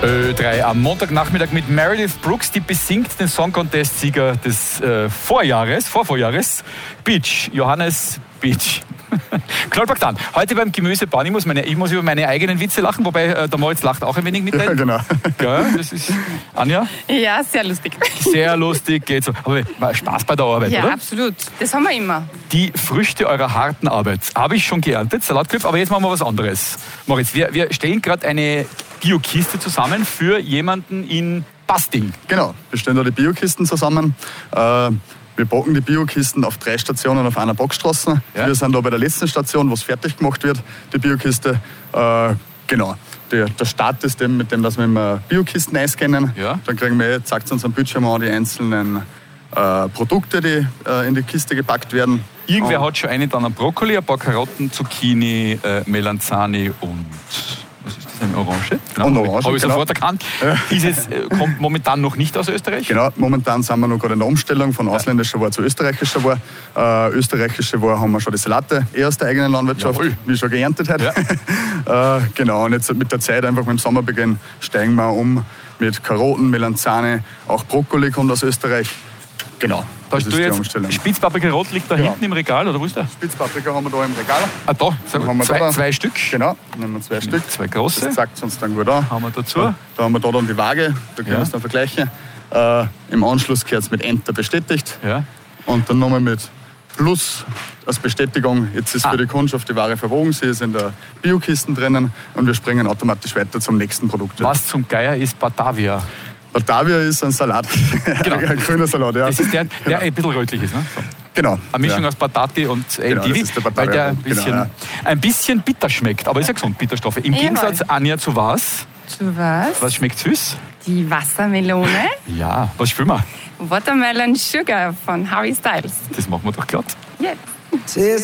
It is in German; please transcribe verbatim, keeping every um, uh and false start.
Ö drei am Montagnachmittag mit Meredith Brooks, die besingt den Song Contest-Sieger des äh, Vorjahres, Vorvorjahres, Beach, Johannes Beach. Knollpark dann. Heute beim Gemüsebahn. Ich muss, meine, ich muss über meine eigenen Witze lachen, wobei äh, der Moritz lacht auch ein wenig mit. Ja, genau. Ja, das ist, Anja? Ja, sehr lustig. Sehr lustig, geht so. Aber war Spaß bei der Arbeit, ja, oder? Ja, absolut. Das haben wir immer. Die Früchte eurer harten Arbeit habe ich schon geerntet, Salatköpfe, aber jetzt machen wir was anderes. Moritz, wir, wir stellen gerade eine Biokiste zusammen für jemanden in Basting. Genau, wir stellen da die Biokisten zusammen. Äh, Wir backen die Biokisten auf drei Stationen auf einer Backstraße. Ja. Wir sind da bei der letzten Station, wo es fertig gemacht wird, die Biokiste. Äh, genau. Der, der Start ist dem, mit dem, dass wir immer Biokisten einscannen. Ja. Dann kriegen wir, zeigt uns am Bildschirm an, die einzelnen äh, Produkte, die äh, in die Kiste gepackt werden. Irgendwer und hat schon einen dann an Brokkoli, ein paar Karotten, Zucchini, äh, Melanzani und... Was ist das, eine Orange? Genau, und Orange, habe ich genau. sofort erkannt. Ja. Ist es, kommt momentan noch nicht aus Österreich? Genau, momentan sind wir noch gerade in der Umstellung von ausländischer Ware zu österreichischer Ware. Äh, österreichische Ware haben wir schon die Salate eher aus der eigenen Landwirtschaft, Jawohl. wie schon geerntet hat. Ja. äh, genau, und jetzt mit der Zeit, einfach mit dem Sommerbeginn, steigen wir um mit Karotten, Melanzane, auch Brokkoli kommt aus Österreich. Genau. Da hast du jetzt Spitzpaprika Rot liegt da ja. hinten im Regal, oder wo ist der? Spitzpaprika haben wir da im Regal. Ah, da, so, haben wir zwei, da zwei Stück. Genau, nehmen wir zwei Stück. Zwei große. Das zeigt uns dann gut an. Haben wir dazu. Da, da haben wir da dann die Waage, da können ja. wir es dann vergleichen. Äh, Im Anschluss gehört es mit Enter bestätigt. Ja. Und dann nochmal mit Plus als Bestätigung. Jetzt ist ah. für die Kundschaft die Ware verwogen, sie ist in der Biokisten drinnen und wir springen automatisch weiter zum nächsten Produkt. Was zum Geier ist Batavia? Batavia ist ein Salat, genau. ein grüner Salat. Ja. Das ist der, der genau. ein bisschen rötlich ist. Ne? So. Genau. Eine Mischung ja. aus Patati und Endivi, genau, weil der ein bisschen, genau, ja. ein bisschen bitter schmeckt, aber ist ja gesund, Bitterstoffe. Im ja, Gegensatz, Anja, zu was? Zu was? Was schmeckt süß? Die Wassermelone. Ja, was spielen wir? Watermelon Sugar von Harry Styles. Das machen wir doch glatt. Jetzt.